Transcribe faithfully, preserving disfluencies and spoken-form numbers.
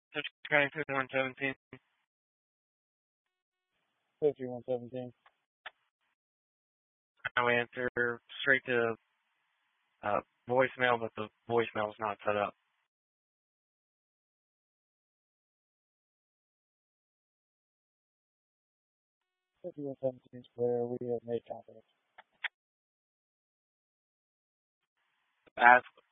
Central County fifty-one seventeen. fifty-one seventeen. I would answer straight to uh, voicemail, but the voicemail is not set up. fifty-one seventeen Square, we have made contact. Ask